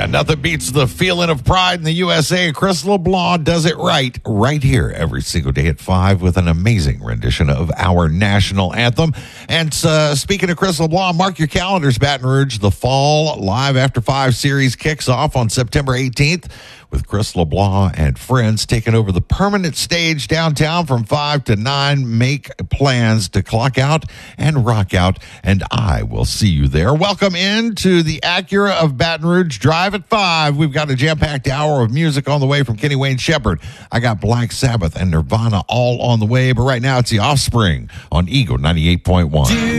Yeah, nothing beats the feeling of pride in the USA. Chris LeBlanc does it right here every single day at 5 with an amazing rendition of our national anthem. And speaking of Chris LeBlanc, mark your calendars, Baton Rouge. The Fall Live After 5 series kicks off on September 18th with Chris LeBlanc and friends taking over the permanent stage downtown from 5 to 9. Make plans to clock out and rock out, and I will see you there. Welcome into the Acura of Baton Rouge Drive at 5. We've got a jam-packed hour of music on the way from Kenny Wayne Shepherd. I got Black Sabbath and Nirvana all on the way, but right now it's The Offspring on Eagle 98.1.